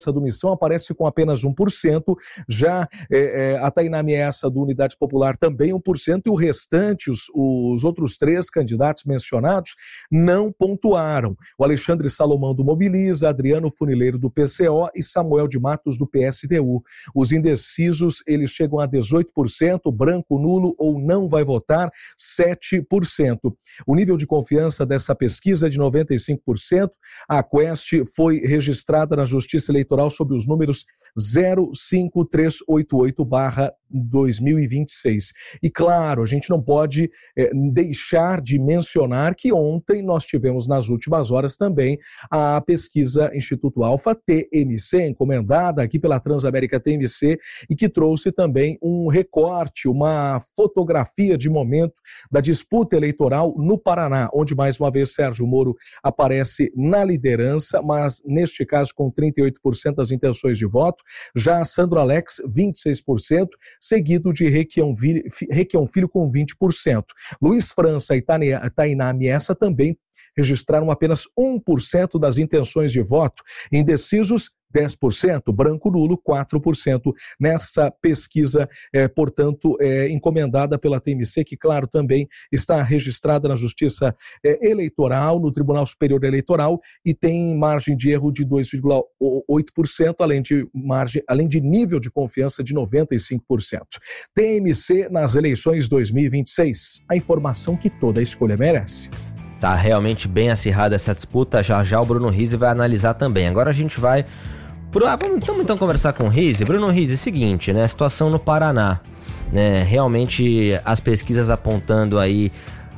do Missão aparece com apenas 1%, já a Tainá Miessa do Unidade Popular também 1%, e o restante, os outros 3 candidatos mencionados, não pontuaram. O Alexandre Salomão do Mobiliza, Adriano Funileiro do PCO e Samuel de Matos do PSTU. Os indecisos, eles chegam a 18%, branco, nulo ou não vai votar, 7%. O nível de confiança dessa pesquisa é de 95%. A Quest foi registrada na Justiça Eleitoral sob os números 05388/2026. E claro, a gente não pode deixar de mencionar que ontem nós tivemos nas últimas horas também a pesquisa Instituto Alfa TMC, encomendada aqui pela Transamérica TMC, e que trouxe também um recorte, uma fotografia de momento da disputa eleitoral no Paraná, onde mais uma vez Sérgio Moro aparece na liderança, mas neste caso com 38% das intenções de voto. Já Sandro Alex, 26%, seguido de Requião Filho com 20%. Luiz França e Tainá Miessa também registraram apenas 1% das intenções de voto. Indecisos, 10%, branco nulo, 4%, nessa pesquisa, portanto, encomendada pela TMC, que, claro, também está registrada na Justiça Eleitoral, no Tribunal Superior Eleitoral, e tem margem de erro de 2,8%, além de nível de confiança de 95%. TMC nas eleições 2026, a informação que toda escolha merece. Tá realmente bem acirrada essa disputa, já o Bruno Rizzi vai analisar também. Agora a gente vai... Vamos então conversar com o Rizzi. Bruno Rizzi, seguinte, né? A situação no Paraná, né? Realmente as pesquisas apontando aí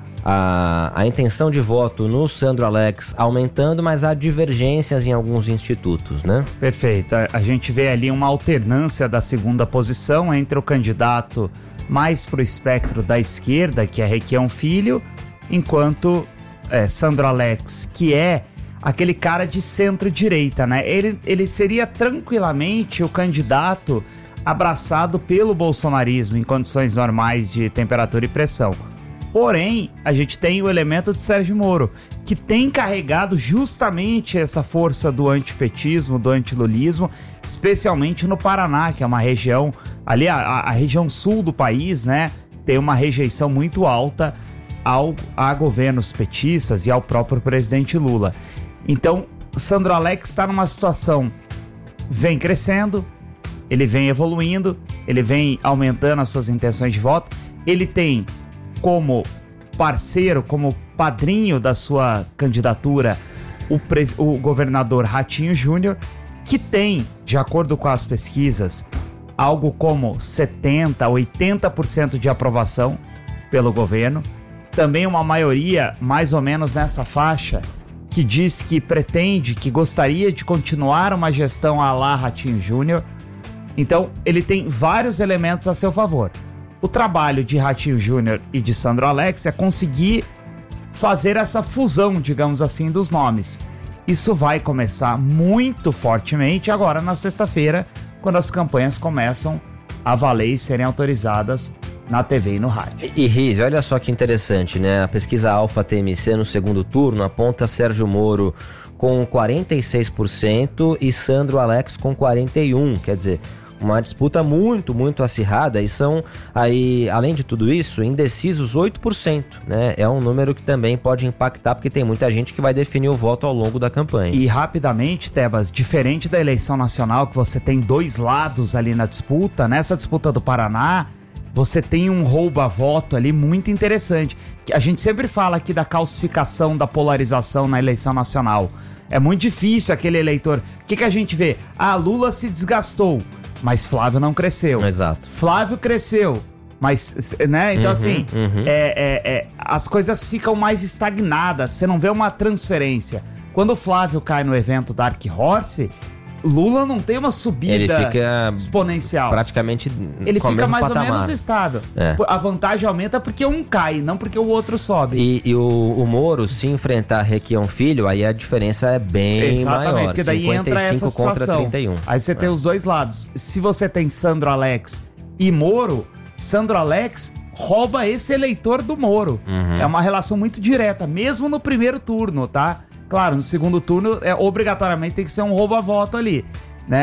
a intenção de voto no Sandro Alex aumentando, mas há divergências em alguns institutos, né? Perfeito. A gente vê ali uma alternância da segunda posição entre o candidato mais pro espectro da esquerda, que é Requião Filho, enquanto Sandro Alex, que é aquele cara de centro-direita, né? Ele seria tranquilamente o candidato abraçado pelo bolsonarismo em condições normais de temperatura e pressão. Porém, a gente tem o elemento de Sérgio Moro, que tem carregado justamente essa força do antipetismo, do antilulismo, especialmente no Paraná, que é uma região, ali a região sul do país, né? Tem uma rejeição muito alta a governos petistas e ao próprio presidente Lula. Então, Sandro Alex está numa situação, vem crescendo, ele vem evoluindo, ele vem aumentando as suas intenções de voto, ele tem como parceiro, como padrinho da sua candidatura, o governador Ratinho Júnior, que tem, de acordo com as pesquisas, algo como 70%, 80% de aprovação pelo governo, também uma maioria mais ou menos nessa faixa, que diz que pretende, que gostaria de continuar uma gestão à la Ratinho Júnior. Então, ele tem vários elementos a seu favor. O trabalho de Ratinho Júnior e de Sandro Alex é conseguir fazer essa fusão, digamos assim, dos nomes. Isso vai começar muito fortemente agora na sexta-feira, quando as campanhas começam a valer e serem autorizadas na TV e no rádio. E Rizzi, olha só que interessante, né? A pesquisa Alfa TMC no segundo turno aponta Sérgio Moro com 46% e Sandro Alex com 41%. Quer dizer, uma disputa muito, muito acirrada, e são aí, além de tudo isso, indecisos 8%, né? É um número que também pode impactar, porque tem muita gente que vai definir o voto ao longo da campanha. E rapidamente, Tebas, diferente da eleição nacional, que você tem dois lados ali na disputa, nessa disputa do Paraná, você tem um rouba-voto ali muito interessante. A gente sempre fala aqui da calcificação, da polarização na eleição nacional. É muito difícil aquele eleitor... O que a gente vê? Lula se desgastou, mas Flávio não cresceu. Exato. Flávio cresceu, mas, né? Então, as coisas ficam mais estagnadas, você não vê uma transferência. Quando o Flávio cai no evento Dark Horse, Lula não tem uma subida ele fica exponencial. Praticamente ele com fica o mesmo mais patamar. ou menos estável. A vantagem aumenta porque um cai, não porque o outro sobe. E o Moro, se enfrentar Requião Filho, aí a diferença é bem maior. Porque daí entra essa contra situação. 31. Aí você tem os dois lados. Se você tem Sandro Alex e Moro, Sandro Alex rouba esse eleitor do Moro. É uma relação muito direta, mesmo no primeiro turno, tá? Claro, no segundo turno, obrigatoriamente tem que ser um roubo-voto ali.